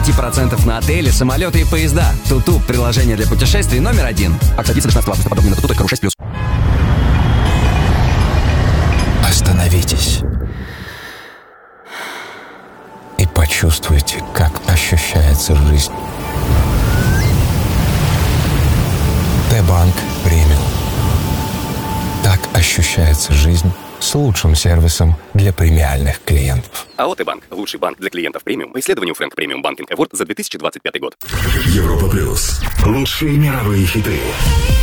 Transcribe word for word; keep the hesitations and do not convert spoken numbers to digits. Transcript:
пять процентов на отели, самолеты и поезда. Туту – приложение для путешествий номер один. Акция длится шестнадцатого августа. Подробнее на туту точка ру шесть плюс. Остановитесь и почувствуйте, как ощущается жизнь. Т-банк премиум. Так ощущается жизнь с лучшим сервисом для премиальных клиентов. АО «Т-банк» – лучший банк для клиентов премиум по исследованию Frank Premium Banking Award за две тысячи двадцать пятый год. Европа плюс. Лучшие мировые хиты.